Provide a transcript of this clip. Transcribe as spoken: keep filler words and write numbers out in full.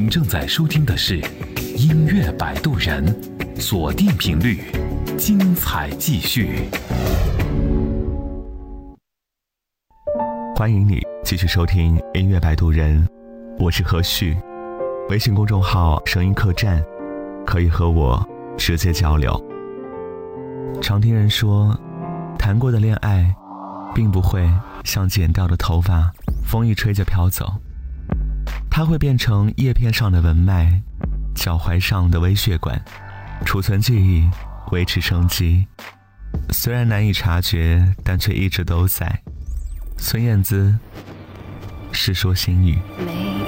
正在收听的是音乐摆渡人，锁定频率，精彩继续。 欢迎你继续收听音乐摆渡人，我是何旭。微信公众号声音客栈可以和我直接交流。常听人说，谈过的恋爱并不会像剪掉的头发，风一吹就飘走，它会变成叶片上的纹脉，脚踝上的微血管，储存记忆，维持生机。虽然难以察觉，但却一直都在。孙燕姿《世说新语》。 每